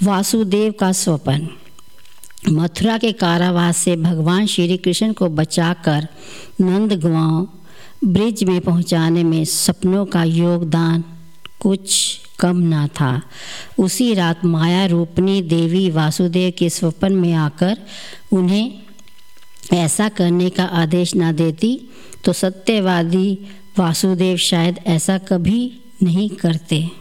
वासुदेव का स्वप्न। मथुरा के कारावास से भगवान श्री कृष्ण को बचाकर नंदगांव ब्रिज में पहुंचाने में सपनों का योगदान कुछ कम ना था। उसी रात माया रूपनी देवी वासुदेव के स्वप्न में आकर उन्हें ऐसा करने का आदेश ना देती तो सत्यवादी वासुदेव शायद ऐसा कभी नहीं करते।